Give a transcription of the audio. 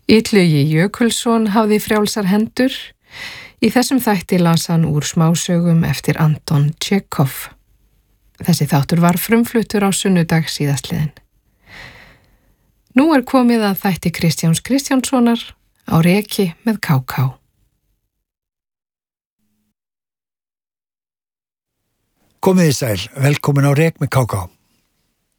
Illugi Jökulsson hafði frjálsar hendur. Í þessum þætti las hann úr smásögum eftir Anton Tjekov. Þessi þáttur var frumfluttur á sunnudag síðastliðinn. Nú komið að þætti Kristjáns Kristjánssonar á Reki með KK. Komið í sæl, velkomin á Rek með KK.